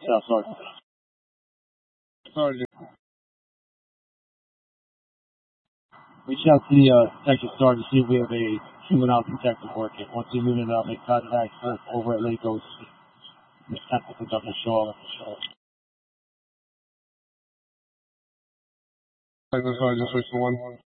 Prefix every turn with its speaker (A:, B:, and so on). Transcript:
A: Yeah, sorry. Sorry. Reach out to the Texas Star to see if we have a human out detective working. Once you move it out, make contact over at Lake's. The technical doesn't show up. Sorry, just switch to one.